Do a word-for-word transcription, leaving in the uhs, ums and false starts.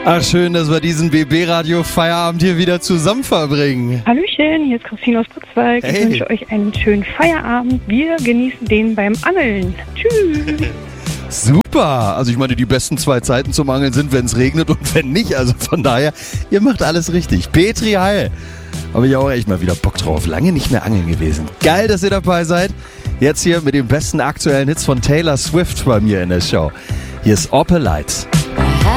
Ach, schön, dass wir diesen B B-Radio-Feierabend hier wieder zusammen verbringen. Hallöchen, hier ist Christine aus Brutzwald. Hey. Ich wünsche euch einen schönen Feierabend. Wir genießen den beim Angeln. Tschüss. Super. Also ich meine, die besten zwei Zeiten zum Angeln sind, wenn es regnet und wenn nicht. Also von daher, ihr macht alles richtig. Petri Heil. Habe ich auch echt mal wieder Bock drauf. Lange nicht mehr angeln gewesen. Geil, dass ihr dabei seid. Jetzt hier mit den besten aktuellen Hits von Taylor Swift bei mir in der Show. Hier ist Opalite.